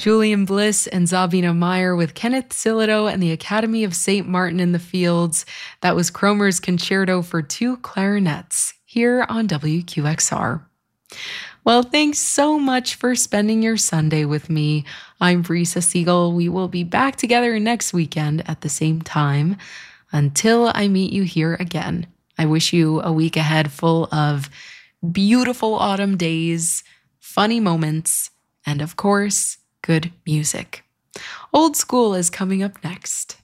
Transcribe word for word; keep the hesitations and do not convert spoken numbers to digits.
Julian Bliss and Zabina Meyer with Kenneth Sillito and the Academy of Saint Martin in the Fields. That was Cromer's Concerto for Two Clarinets here on W Q X R. Well, thanks so much for spending your Sunday with me. I'm Brisa Siegel. We will be back together next weekend at the same time. Until I meet you here again, I wish you a week ahead full of beautiful autumn days, funny moments, and of course, good music. Old School is coming up next.